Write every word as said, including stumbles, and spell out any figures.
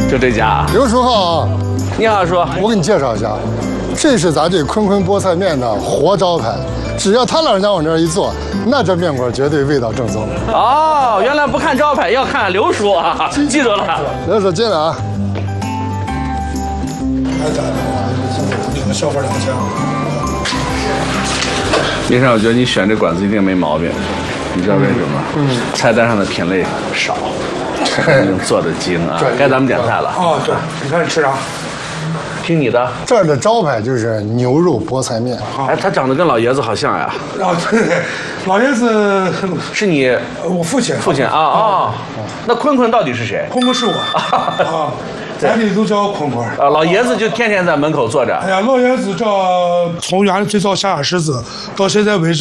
就这家啊。 刘叔好啊， 你好，叔。 我给你介绍一下，这是咱这坤坤菠菜面的活招牌。只要他老人家往这儿一坐，那这面馆绝对味道正宗。 哦，原来不看招牌，要看刘叔啊，记住了。 刘叔进来啊。 消费两千。 林生，我觉得你选这馆子一定没毛病，你知道为什么吗？嗯，菜单上的品类少，做的精啊。该咱们点菜了。 哦，对，你看你吃啥？ 听你的。 这儿的招牌就是牛肉菠菜面。 哎，他长得跟老爷子好像呀。 啊，对，老爷子是你我父亲。 父亲啊啊。那坤坤到底是谁？ 坤坤是我啊。咱这里都叫坤坤。 啊，老爷子就天天在门口坐着。 哎呀，老爷子这从原来最早下下石子，到现在为止。